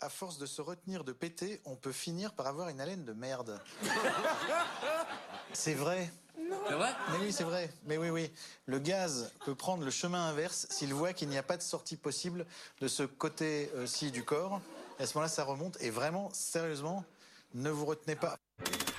à force de se retenir de péter, on peut finir par avoir une haleine de merde. C'est vrai. C'est vrai? Mais oui, c'est vrai. Mais oui, oui. Le gaz peut prendre le chemin inverse s'il voit qu'il n'y a pas de sortie possible de ce côté-ci du corps. Et à ce moment-là, ça remonte. Et vraiment, sérieusement, ne vous retenez pas.